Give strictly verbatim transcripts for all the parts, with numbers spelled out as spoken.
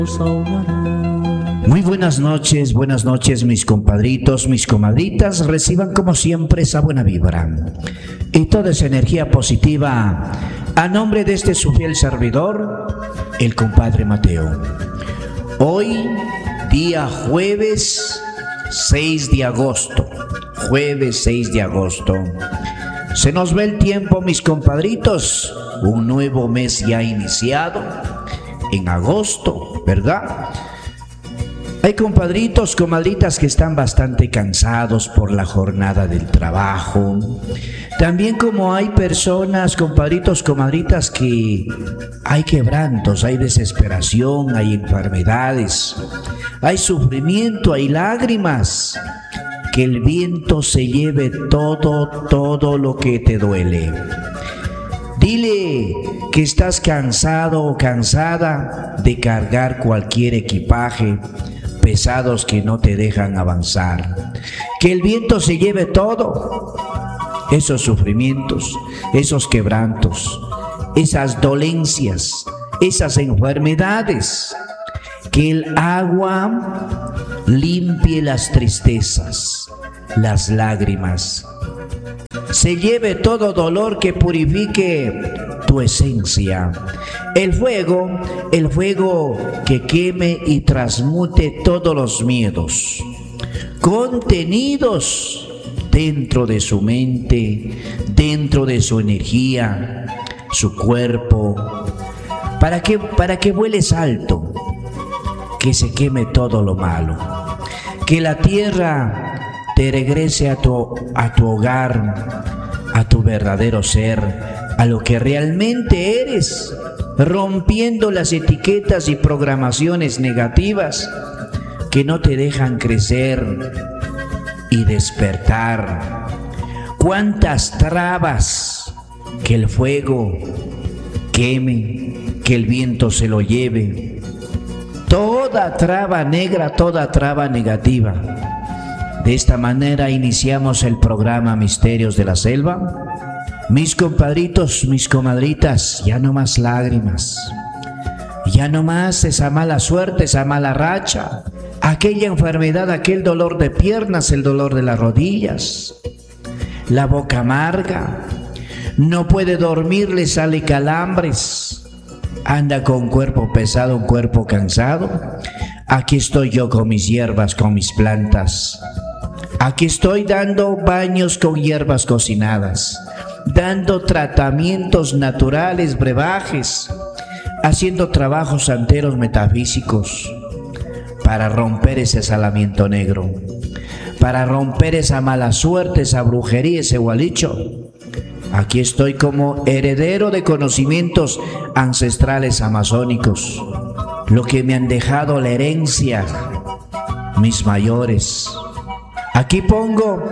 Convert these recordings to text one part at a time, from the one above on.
Muy buenas noches, buenas noches mis compadritos, mis comadritas. Reciban como siempre esa buena vibra y toda esa energía positiva a nombre de este su fiel servidor, el compadre Mateo. Hoy, día jueves seis de agosto, jueves seis de agosto. Se nos ve el tiempo, mis compadritos, un nuevo mes ya iniciado en agosto, ¿verdad? Hay compadritos, comadritas que están bastante cansados por la jornada del trabajo. También como hay personas, compadritos, comadritas, que hay quebrantos, hay desesperación, hay enfermedades, hay sufrimiento, hay lágrimas. Que el viento se lleve todo, todo lo que te duele. Dile que estás cansado o cansada de cargar cualquier equipaje pesados que no te dejan avanzar. Que el viento se lleve todo, esos sufrimientos, esos quebrantos, esas dolencias, esas enfermedades. Que el agua limpie las tristezas, las lágrimas. Se lleve todo dolor, que purifique tu esencia. El fuego, el fuego que queme y transmute todos los miedos contenidos dentro de su mente, dentro de su energía, su cuerpo, para que, para que vueles alto, que se queme todo lo malo, que la tierra te regrese a tu, a tu hogar, a tu verdadero ser, a lo que realmente eres, rompiendo las etiquetas y programaciones negativas que no te dejan crecer y despertar. Cuántas trabas, que el fuego queme, que el viento se lo lleve. Toda traba negra, toda traba negativa. De esta manera iniciamos el programa Misterios de la Selva. Mis compadritos, mis comadritas, ya no más lágrimas, ya no más esa mala suerte, esa mala racha, aquella enfermedad, aquel dolor de piernas, el dolor de las rodillas, la boca amarga, no puede dormir, le sale calambres, anda con cuerpo pesado, un cuerpo cansado. Aquí estoy yo con mis hierbas, con mis plantas. Aquí estoy dando baños con hierbas cocinadas, dando tratamientos naturales, brebajes, haciendo trabajos santeros metafísicos para romper ese salamiento negro, para romper esa mala suerte, esa brujería, ese gualicho. Aquí estoy como heredero de conocimientos ancestrales amazónicos, lo que me han dejado la herencia mis mayores. Aquí pongo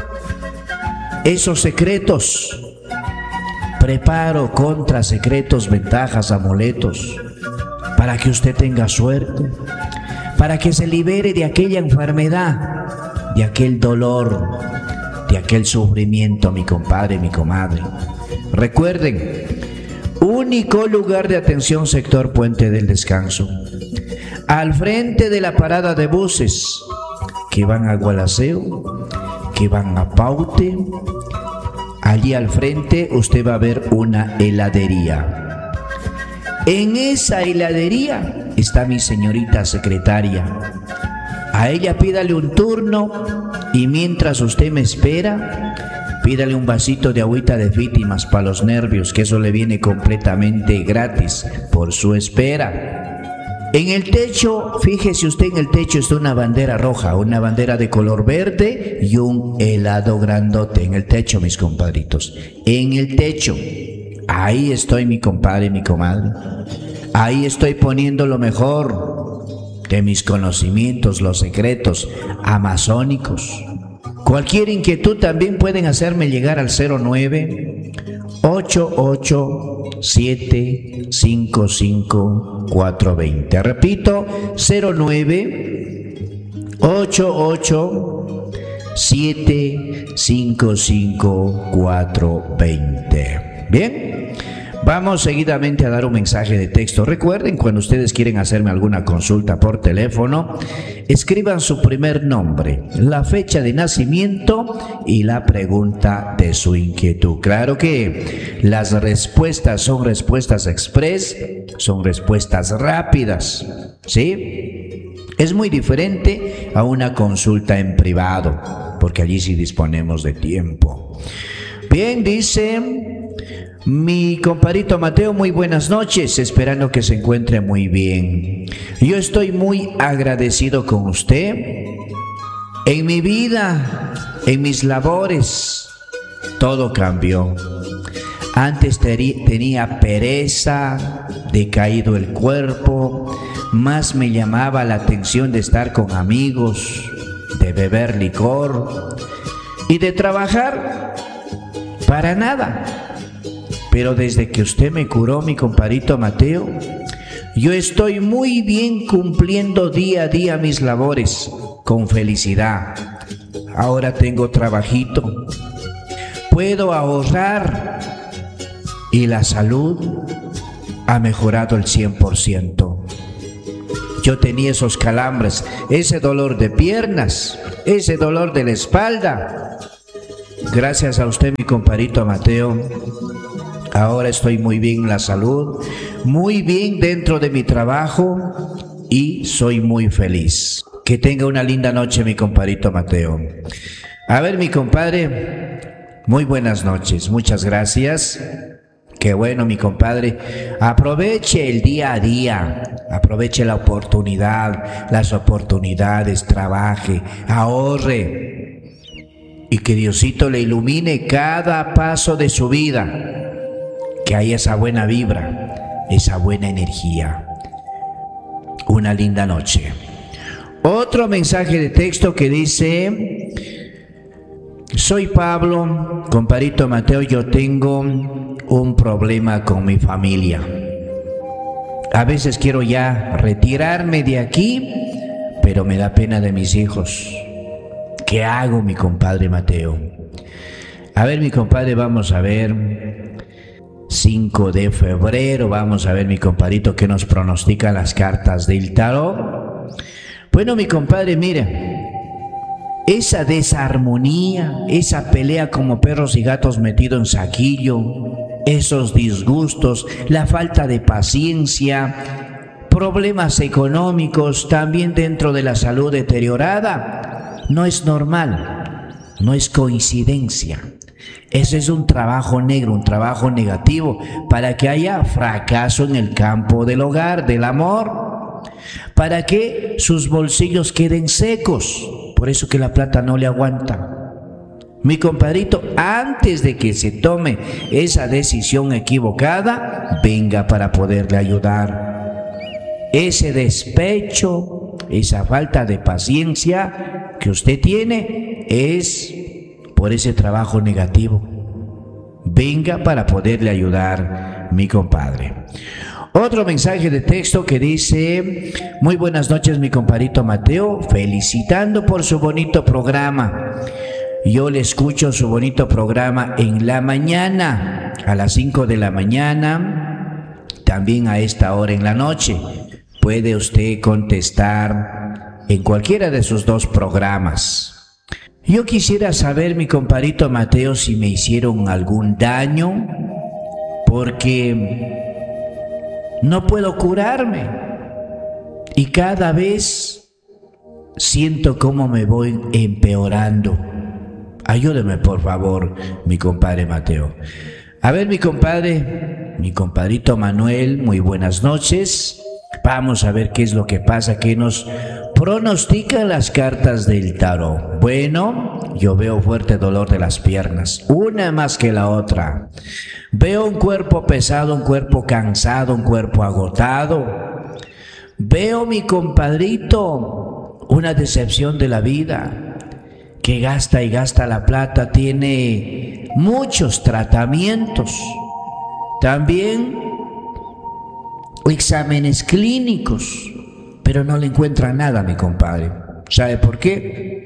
esos secretos, preparo contra secretos, ventajas, amuletos, para que usted tenga suerte, para que se libere de aquella enfermedad, de aquel dolor, de aquel sufrimiento, mi compadre, mi comadre. Recuerden, único lugar de atención sector Puente del Descanso, al frente de la parada de buses que van a Gualaceo, que van a Paute. Allí al frente usted va a ver una heladería. En esa heladería está mi señorita secretaria. A ella pídale un turno y mientras usted me espera, pídale un vasito de agüita de fítimas para los nervios, que eso le viene completamente gratis por su espera. En el techo, fíjese usted, en el techo está una bandera roja, una bandera de color verde y un helado grandote en el techo, mis compadritos. En el techo, ahí estoy, mi compadre, mi comadre. Ahí estoy poniendo lo mejor de mis conocimientos, los secretos amazónicos. Cualquier inquietud también pueden hacerme llegar al cero nueve ocho ocho siete cinco cinco cuatro dos cero. Repito, cero nueve ocho ocho siete cinco cinco cuatro dos cero. Bien, Vamos seguidamente a dar un mensaje de texto. Recuerden, cuando ustedes quieren hacerme alguna consulta por teléfono, escriban su primer nombre, la fecha de nacimiento y la pregunta de su inquietud. Claro que las respuestas son respuestas express, son respuestas rápidas, ¿sí? Es muy diferente a una consulta en privado, porque allí sí disponemos de tiempo. Bien, dice mi compadrito Mateo, muy buenas noches, esperando que se encuentre muy bien. Yo estoy muy agradecido con usted. En mi vida, en mis labores, todo cambió. Antes tenía pereza, decaído el cuerpo, más me llamaba la atención de estar con amigos, de beber licor y de trabajar para nada. Pero desde que usted me curó, mi compadrito Mateo, yo estoy muy bien cumpliendo día a día mis labores con felicidad. Ahora tengo trabajito, puedo ahorrar y la salud ha mejorado el cien por ciento. Yo tenía esos calambres, ese dolor de piernas, ese dolor de la espalda. Gracias a usted, mi compadrito Mateo, ahora estoy muy bien en la salud, muy bien dentro de mi trabajo y soy muy feliz. Que tenga una linda noche, mi compadrito Mateo. A ver, mi compadre, muy buenas noches, muchas gracias. Qué bueno, mi compadre. Aproveche el día a día, aproveche la oportunidad, las oportunidades, trabaje, ahorre y que Diosito le ilumine cada paso de su vida. Que haya esa buena vibra, esa buena energía. Una linda noche. Otro mensaje de texto que dice: soy Pablo, compadrito Mateo, yo tengo un problema con mi familia. A veces quiero ya retirarme de aquí, pero me da pena de mis hijos. ¿Qué hago, mi compadre Mateo? A ver, mi compadre, vamos a ver. cinco de febrero, vamos a ver, mi compadrito, qué nos pronostican las cartas del tarot. Bueno, mi compadre, mire, esa desarmonía, esa pelea como perros y gatos metidos en saquillo, esos disgustos, la falta de paciencia, problemas económicos, también dentro de la salud deteriorada, no es normal, no es coincidencia. Ese es un trabajo negro, un trabajo negativo, para que haya fracaso en el campo del hogar, del amor, para que sus bolsillos queden secos, por eso que la plata no le aguanta. Mi compadrito, antes de que se tome esa decisión equivocada, venga para poderle ayudar. Ese despecho, esa falta de paciencia que usted tiene es por ese trabajo negativo. Venga para poderle ayudar, mi compadre. Otro mensaje de texto que dice: muy buenas noches, mi compadrito Mateo, felicitando por su bonito programa. Yo le escucho su bonito programa en la mañana, a las cinco de la mañana, también a esta hora en la noche. Puede usted contestar en cualquiera de sus dos programas. Yo quisiera saber, mi compadrito Mateo, si me hicieron algún daño, porque no puedo curarme y cada vez siento cómo me voy empeorando. Ayúdeme, por favor, mi compadre Mateo. A ver, mi compadre, mi compadrito Manuel, muy buenas noches. Vamos a ver qué es lo que pasa, qué nos pronostican las cartas del tarot. Bueno, yo veo fuerte dolor de las piernas, una más que la otra. Veo un cuerpo pesado, un cuerpo cansado, un cuerpo agotado. Veo, mi compadrito, una decepción de la vida, que gasta y gasta la plata, tiene muchos tratamientos, también exámenes clínicos, pero no le encuentra nada, mi compadre. ¿Sabe por qué?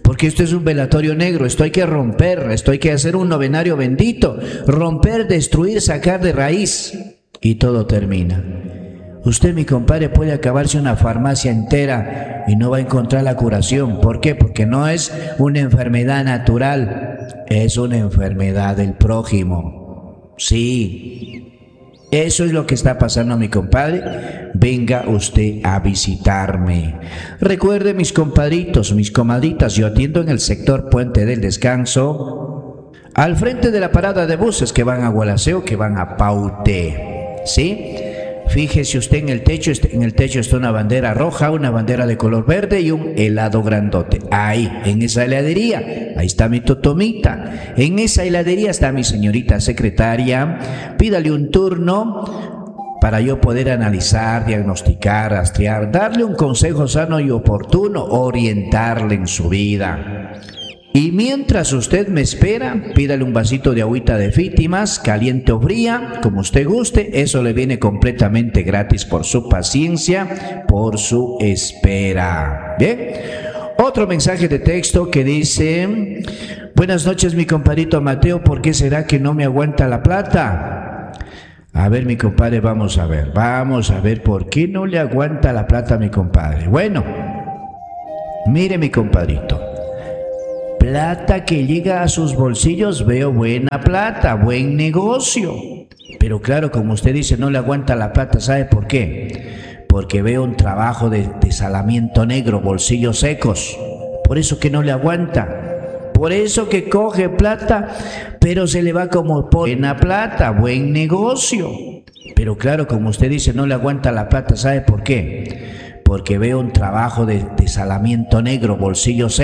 Porque esto es un velatorio negro, esto hay que romper, esto hay que hacer un novenario bendito, romper, destruir, sacar de raíz y todo termina. Usted, mi compadre, puede acabarse una farmacia entera y no va a encontrar la curación. ¿Por qué? Porque no es una enfermedad natural, es una enfermedad del prójimo. Sí, eso es lo que está pasando, mi compadre. Venga usted a visitarme. Recuerde, mis compadritos, mis comadritas, yo atiendo en el sector Puente del Descanso, al frente de la parada de buses que van a Gualaceo, que van a Paute. ¿Sí? Fíjese usted en el techo, en el techo está una bandera roja, una bandera de color verde y un helado grandote. Ahí, en esa heladería, ahí está mi totomita. En esa heladería está mi señorita secretaria. Pídale un turno para yo poder analizar, diagnosticar, rastrear, darle un consejo sano y oportuno, orientarle en su vida. Y mientras usted me espera, pídale un vasito de agüita de Fítimas, caliente o fría, como usted guste. Eso le viene completamente gratis por su paciencia, por su espera. Bien. Otro mensaje de texto que dice: buenas noches, mi compadrito Mateo, ¿por qué será que no me aguanta la plata? A ver, mi compadre, vamos a ver, vamos a ver por qué no le aguanta la plata a mi compadre. Bueno, mire, mi compadrito. Plata que llega a sus bolsillos, veo buena plata, buen negocio. Pero claro, como usted dice, no le aguanta la plata, ¿sabe por qué? Porque veo un trabajo de desalamiento negro, bolsillos secos. Por eso que no le aguanta. Por eso que coge plata, pero se le va como por buena plata, buen negocio. Pero claro, como usted dice, no le aguanta la plata, ¿sabe por qué? Porque veo un trabajo de desalamiento negro, bolsillos secos.